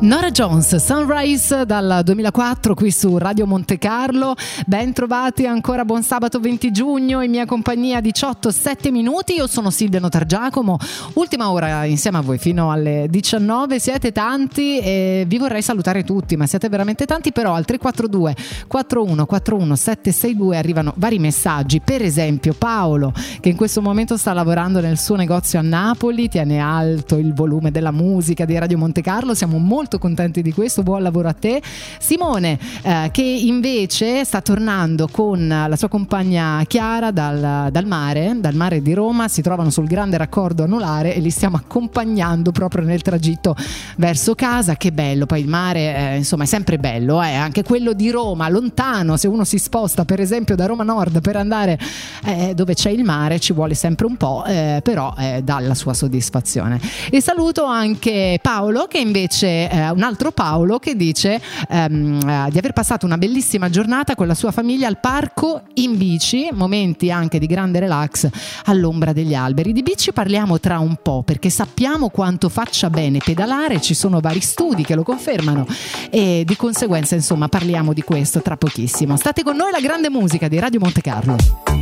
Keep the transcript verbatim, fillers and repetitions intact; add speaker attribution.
Speaker 1: Norah Jones, Sunrise dal duemilaquattro qui su Radio Monte Carlo. Ben trovati ancora, buon sabato venti giugno, in mia compagnia diciotto sette minuti. Io sono Silvia Notargiacomo, ultima ora insieme a voi fino alle diciannove. Siete tanti e vi vorrei salutare tutti, ma siete veramente tanti. Però al tre quattro due quattro uno quattro uno sette sei due arrivano vari messaggi. Per esempio Paolo, che in questo momento sta lavorando nel suo negozio a Napoli, tiene alto il volume della musica di Radio Monte Carlo, siamo molto contenti di questo, buon lavoro a te. Simone, eh, che invece sta tornando con la sua compagna Chiara dal, dal mare dal mare di Roma, si trovano sul grande raccordo anulare e li stiamo accompagnando proprio nel tragitto verso casa. Che bello, poi il mare eh, insomma è sempre bello, eh, anche quello di Roma, lontano, se uno si sposta per esempio da Roma Nord per andare eh, dove c'è il mare ci vuole sempre un po', eh, però eh, dà la sua soddisfazione. E saluto anche Paolo, che invece eh, un altro Paolo, che dice ehm, eh, di aver passato una bellissima giornata con la sua famiglia al parco in bici, momenti anche di grande relax all'ombra degli alberi. Di bici parliamo tra un po', perché sappiamo quanto faccia bene pedalare, ci sono vari studi che lo confermano e di conseguenza insomma parliamo di questo tra pochissimo. State con noi, la grande musica di Radio Monte Carlo.